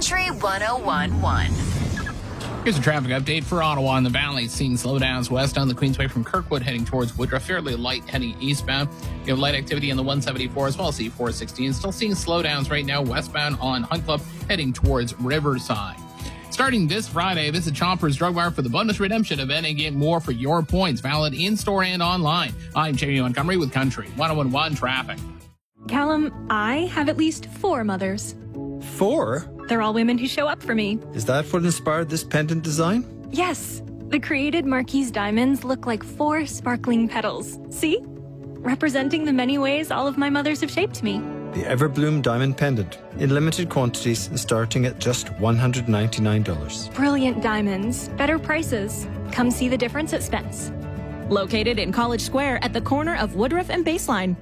Country 101.1. Here's a traffic update for Ottawa and the Valley. Seeing slowdowns west on the Queensway from Kirkwood heading towards Woodruff. Fairly light heading eastbound. You have light activity in the 174 as well as the 416. Still seeing slowdowns right now westbound on Hunt Club heading towards Riverside. Starting this Friday, visit Shoppers Drug Mart for the bonus redemption event and get more for your points. Valid in-store and online. I'm Jamie Montgomery with Country 101.1 Traffic. Callum, I have at least 4 mothers. 4? They're all women who show up for me. Is that what inspired this pendant design? Yes. The created Marquise diamonds look like 4 sparkling petals. See? Representing the many ways all of my mothers have shaped me. The Everbloom Diamond Pendant, in limited quantities and starting at just $199. Brilliant diamonds, better prices. Come see the difference at Spence. Located in College Square at the corner of Woodruff and Baseline.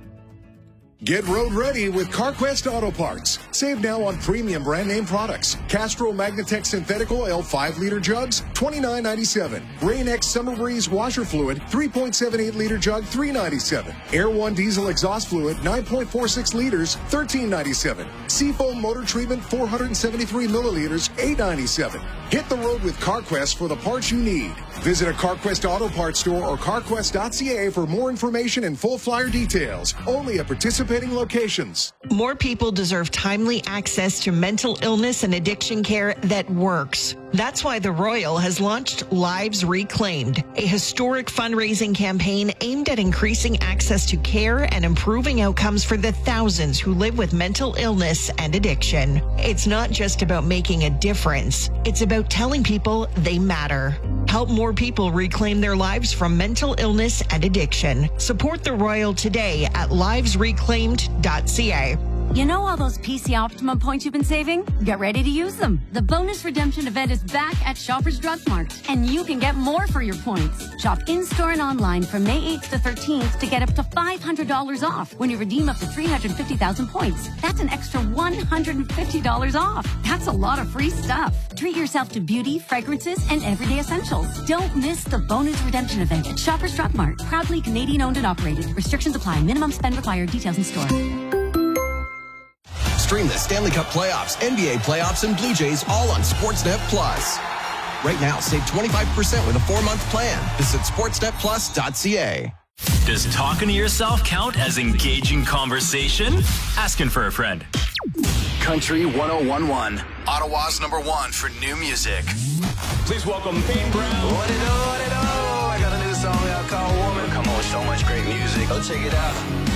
Get road ready with CarQuest Auto Parts. Save now on premium brand name products. Castrol Magnatech Synthetic Oil 5-liter jugs, $29.97. Rain-X Summer Breeze washer fluid, 3.78-liter jug, $3.97. Air One diesel exhaust fluid, 9.46 liters, $13.97. Seafoam motor treatment, 473 milliliters, $8.97. Hit the road with CarQuest for the parts you need. Visit a CarQuest Auto Parts store or carquest.ca for more information and full flyer details. Only at participating locations. More people deserve timely access to mental illness and addiction care that works. That's why the Royal has launched Lives Reclaimed, a historic fundraising campaign aimed at increasing access to care and improving outcomes for the thousands who live with mental illness and addiction. It's not just about making a difference. It's about telling people they matter. Help more people reclaim their lives from mental illness and addiction. Support the Royal today at livesreclaimed.ca. You know all those PC Optimum points you've been saving? Get ready to use them. The bonus redemption event is back at Shoppers Drug Mart, and you can get more for your points. Shop in-store and online from May 8th to 13th to get up to $500 off when you redeem up to 350,000 points. That's an extra $150 off. That's a lot of free stuff. Treat yourself to beauty, fragrances, and everyday essentials. Don't miss the bonus redemption event at Shoppers Drug Mart. Proudly Canadian-owned and operated. Restrictions apply. Minimum spend required. Details in store. Stream the Stanley Cup playoffs, NBA playoffs, and Blue Jays all on Sportsnet Plus. Right now, save 25% with a 4-month plan. Visit sportsnetplus.ca. Does talking to yourself count as engaging conversation? Asking for a friend. Country 101.1, Ottawa's #1 for new music. Please welcome Pete Brown. What it do, what it do? I got a new song out called Woman. Come on, so much great music. Go check it out.